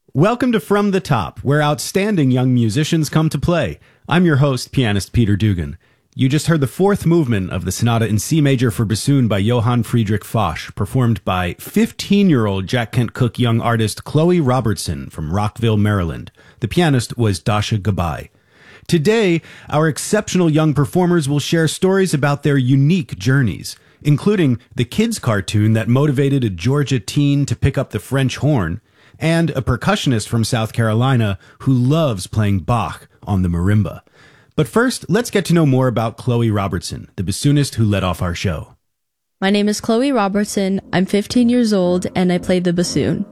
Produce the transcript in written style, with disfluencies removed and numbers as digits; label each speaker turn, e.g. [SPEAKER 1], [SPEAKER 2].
[SPEAKER 1] Welcome to From the Top, where outstanding young musicians come to play. I'm your host, pianist Peter Dugan. You just heard the fourth movement of the Sonata in C major for bassoon by Johann Friedrich Foch, performed by 15-year-old Jack Kent Cooke young artist Chloe Robertson from Rockville, Maryland. The pianist was Dasha Gabay. Today, our exceptional young performers will share stories about their unique journeys, including the kids' cartoon that motivated a Georgia teen to pick up the French horn, and a percussionist from South Carolina who loves playing Bach on the marimba. But first, let's get to know more about Chloe Robertson, the bassoonist who led off our show.
[SPEAKER 2] My name is Chloe Robertson. I'm 15 years old and I play the bassoon.